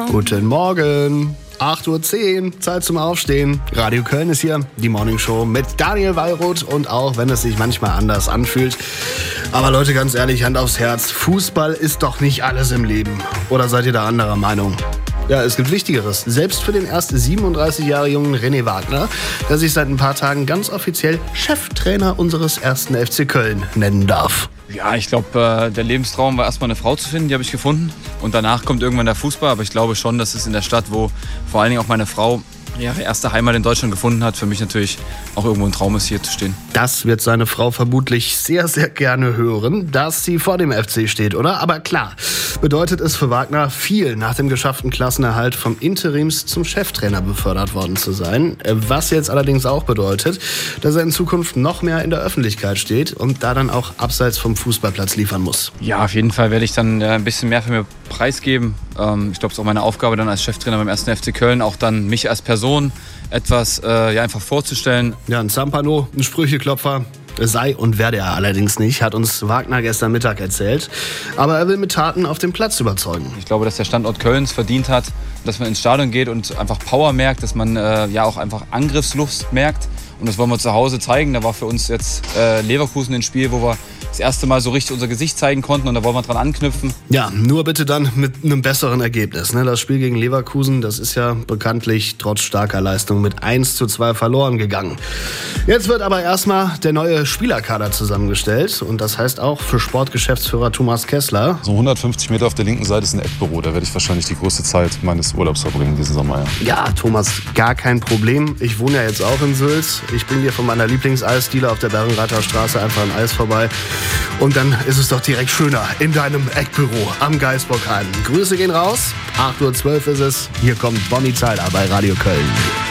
Guten Morgen. 8.10 Uhr, Zeit zum Aufstehen. Radio Köln ist hier, die Morningshow mit Daniel Wallroth. Und auch wenn es sich manchmal anders anfühlt. Aber Leute, ganz ehrlich, Hand aufs Herz. Fußball ist doch nicht alles im Leben. Oder seid ihr da anderer Meinung? Ja, es gibt Wichtigeres. Selbst für den erst 37 Jahre jungen René Wagner, der sich seit ein paar Tagen ganz offiziell Cheftrainer unseres ersten FC Köln nennen darf. Ja, ich glaube, der Lebenstraum war erstmal eine Frau zu finden, die habe ich gefunden. Und danach kommt irgendwann der Fußball. Aber ich glaube schon, dass es in der Stadt, wo vor allen Dingen auch meine Frau ihre erste Heimat in Deutschland gefunden hat, für mich natürlich auch irgendwo ein Traum ist, hier zu stehen. Das wird seine Frau vermutlich sehr, sehr gerne hören, dass sie vor dem FC steht, oder? Aber klar, bedeutet es für Wagner viel, nach dem geschafften Klassenerhalt vom Interims zum Cheftrainer befördert worden zu sein. Was jetzt allerdings auch bedeutet, dass er in Zukunft noch mehr in der Öffentlichkeit steht und da dann auch abseits vom Fußballplatz liefern muss. Ja, auf jeden Fall werde ich dann ein bisschen mehr für mir preisgeben. Ich glaube, es ist auch meine Aufgabe dann als Cheftrainer beim ersten FC Köln, auch dann mich als Person etwas einfach vorzustellen. Ja, ein Zampano, ein Sprücheklopfer. Sei und werde er allerdings nicht, hat uns Wagner gestern Mittag erzählt. Aber er will mit Taten auf dem Platz überzeugen. Ich glaube, dass der Standort Kölns verdient hat, dass man ins Stadion geht und einfach Power merkt, dass man auch einfach Angriffslust merkt. Und das wollen wir zu Hause zeigen. Da war für uns jetzt Leverkusen ein Spiel, wo wir das erste Mal so richtig unser Gesicht zeigen konnten und da wollen wir dran anknüpfen. Ja, nur bitte dann mit einem besseren Ergebnis. Ne? Das Spiel gegen Leverkusen, das ist ja bekanntlich trotz starker Leistung mit 1:2 verloren gegangen. Jetzt wird aber erstmal der neue Spielerkader zusammengestellt und das heißt auch für Sportgeschäftsführer Thomas Kessler. So 150 Meter auf der linken Seite ist ein Eckbüro, da werde ich wahrscheinlich die größte Zeit meines Urlaubs verbringen diesen Sommer. Ja, Thomas, gar kein Problem. Ich wohne ja jetzt auch in Sülz. Ich bringe dir von meiner Lieblingseisdiele auf der Bergenreiter Straße einfach ein Eis vorbei. Und dann ist es doch direkt schöner in deinem Eckbüro am Geisbockheim. Grüße gehen raus. 8:12 Uhr ist es. Hier kommt Bonnie Tyler bei Radio Köln.